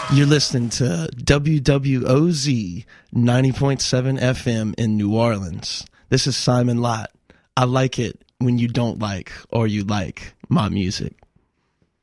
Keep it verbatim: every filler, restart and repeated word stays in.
You're listening to W W O Z ninety point seven F M in New Orleans. This is Simon Lott. I like it when you don't like or you like my music.